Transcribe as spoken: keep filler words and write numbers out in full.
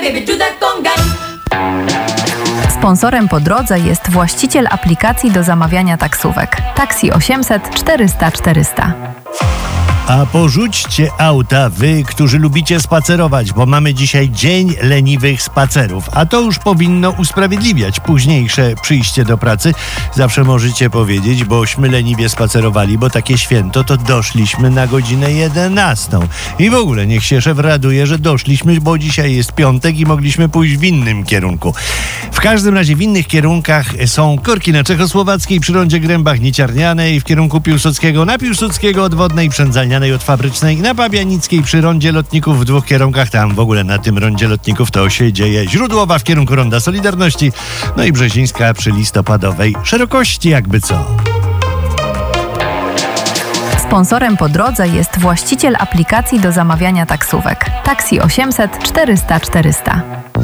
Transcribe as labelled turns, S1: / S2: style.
S1: give it to that conga.
S2: Sponsorem po drodze jest właściciel aplikacji do zamawiania taksówek. Taksi osiemset czterysta czterysta.
S3: A porzućcie auta, wy, którzy lubicie spacerować, bo mamy dzisiaj dzień leniwych spacerów, a to już powinno usprawiedliwiać późniejsze przyjście do pracy. Zawsze możecie powiedzieć, bośmy leniwie spacerowali, bo takie święto to doszliśmy na godzinę jedenastą. I w ogóle niech się szef raduje, że doszliśmy, bo dzisiaj jest piątek i mogliśmy pójść w innym kierunku. W każdym razie w innych kierunkach są korki na czechosłowackiej, przy rondzie Grębach Nieciarnianej, w kierunku Piłsudskiego, na Piłsudskiego od Wodnej, Przędzalnianej od Fabrycznej, na Pabianickiej przy rondzie Lotników w dwóch kierunkach. Tam w ogóle na tym rondzie Lotników to się dzieje. Źródłowa w kierunku ronda Solidarności, no i Brzezińska przy Listopadowej. Szerokości jakby co.
S2: Sponsorem po drodze jest właściciel aplikacji do zamawiania taksówek. Taksi osiemset czterysta czterysta.